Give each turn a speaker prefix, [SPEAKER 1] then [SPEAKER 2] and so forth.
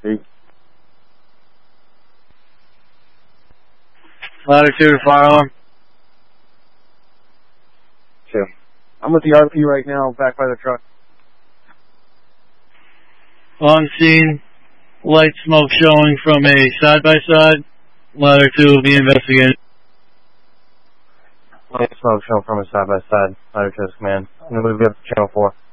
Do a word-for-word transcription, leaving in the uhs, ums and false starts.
[SPEAKER 1] Three.
[SPEAKER 2] Ladder two to firearm.
[SPEAKER 1] Two. I'm with the R P right now, back by the truck.
[SPEAKER 2] On scene, light smoke showing from a side-by-side. Ladder two will be investigated.
[SPEAKER 1] Light smoke showing from a side-by-side. Ladder two is command. I'm going to move you up to channel four.